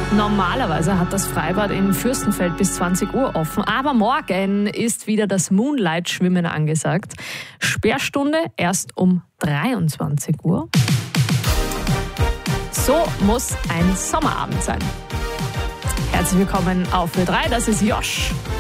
Normalerweise hat das Freibad in Fürstenfeld bis 20 Uhr offen, aber morgen ist wieder das Moonlight-Schwimmen angesagt. Sperrstunde erst um 23 Uhr. So muss ein Sommerabend sein. Herzlich willkommen auf Ö3, das ist Josh.